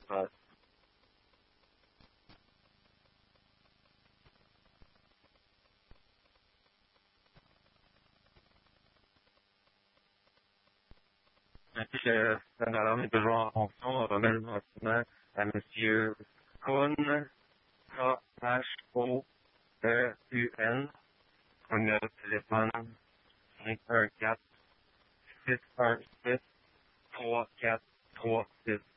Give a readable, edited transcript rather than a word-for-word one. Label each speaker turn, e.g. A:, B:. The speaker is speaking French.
A: passe. Ainsi, cette alarme est toujours en fonction. On remet le bâtiment à M. Kuhn, K-H-O-E-U-N, au numéro de téléphone 514-616-3436.